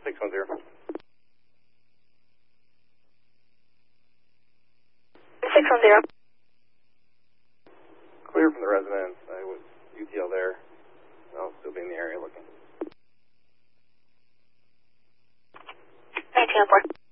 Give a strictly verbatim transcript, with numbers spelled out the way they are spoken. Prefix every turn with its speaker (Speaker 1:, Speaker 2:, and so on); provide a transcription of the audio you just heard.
Speaker 1: six one zero.
Speaker 2: six one zero.
Speaker 1: Clear from the residence. I was U T L there. I'll still be in the area looking.
Speaker 2: nineteen oh four.